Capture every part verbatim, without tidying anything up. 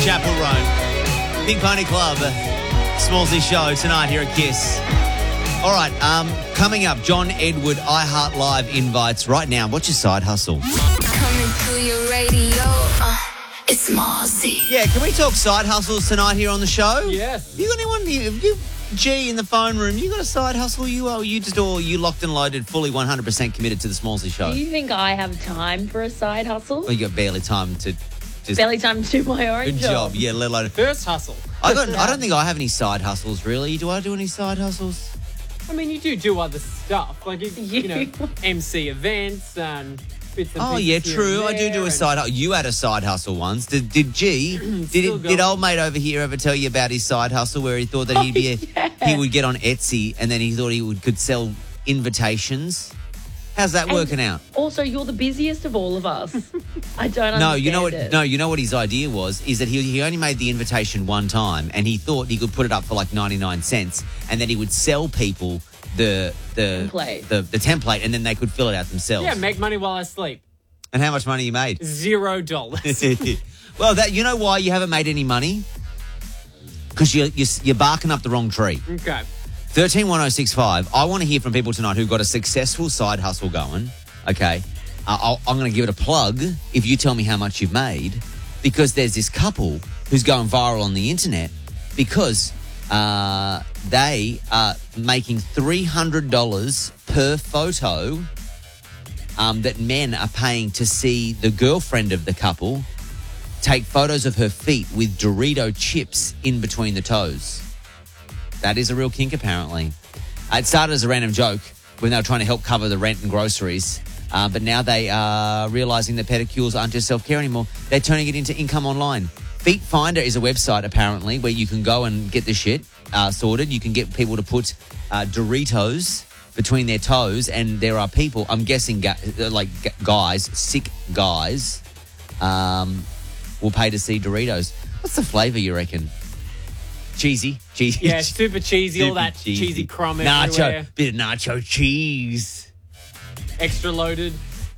Chapel Road. Pink Pony Club, Smallsy Show tonight here at Kiss. All right, um, coming up, John Edward iHeart Live invites right now. What's your side hustle? Coming through your radio, uh, it's Smallsy. Yeah, can we talk side hustles tonight here on the show? Yes. You got anyone? You, you G in the phone room. You got a side hustle? You are you just all you locked and loaded, fully one hundred percent committed to the Smallsy Show? Do you think I have time for a side hustle? Well, you got barely time to. Just, Barely time to do my own good job. job. Yeah, let alone. First hustle. I got. I don't think I have any side hustles really. Do I do any side hustles? I mean, you do do other stuff. Like, you, you know, M C events and bits and Oh, pieces yeah, here true. and I do do a there side hustle. You had a side hustle once. Did, did G, did, Still it, did going. old mate over here ever tell you about his side hustle where he thought that he'd be a, yeah. he would get on Etsy and then he thought he would could sell invitations? How's that And working out? Also, you're the busiest of all of us. I don't understand No, you know what? it. No, you know what his idea was is that he he only made the invitation one time, and he thought he could put it up for like ninety nine cents, and then he would sell people the the Template. the, the template, and then they could fill it out themselves. Yeah, make money while I sleep. And how much money you made? Zero dollars. Well, that you know why you haven't made any money? Because you're, you're you're barking up the wrong tree. Okay. Thirteen one zero six five. I want to hear from people tonight who've got a successful side hustle going. Okay, uh, I'll, I'm going to give it a plug if you tell me how much you've made, because there's this couple who's going viral on the internet because uh, they are making three hundred dollars per photo um, that men are paying to see the girlfriend of the couple take photos of her feet with Dorito chips in between the toes. That is a real kink, apparently. Uh, it started as a random joke when they were trying to help cover the rent and groceries, uh, but now they are realising that pedicures aren't just self-care anymore. They're turning it into income online. Feet Finder is a website, apparently, where you can go and get the shit uh, sorted. You can get people to put uh, Doritos between their toes, and there are people, I'm guessing, ga- like g- guys, sick guys, um, will pay to see Doritos. What's the flavour, you reckon? Cheesy, cheesy. Yeah, super cheesy, all Super that cheesy, crumb everywhere. Nacho, bit of nacho cheese Extra loaded.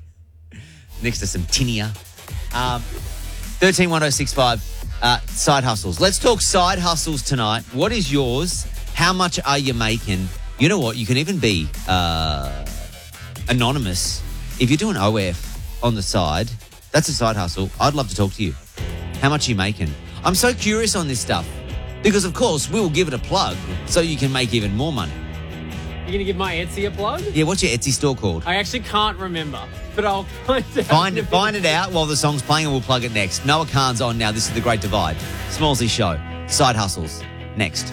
next to some tinea. Um, thirteen one zero six five. Uh, side hustles. Let's talk side hustles tonight. What is yours? How much are you making? You know what? You can even be uh, anonymous if you're doing O F on the side. That's a side hustle. I'd love to talk to you. How much are you making? I'm so curious on this stuff. Because, of course, we'll give it a plug so you can make even more money. You're going to give my Etsy a plug? Yeah, what's your Etsy store called? I actually can't remember, but I'll find out. Find it, find it out while the song's playing and we'll plug it next. Noah Khan's on now. This is The Great Divide. Smallsy Show. Side hustles. Next.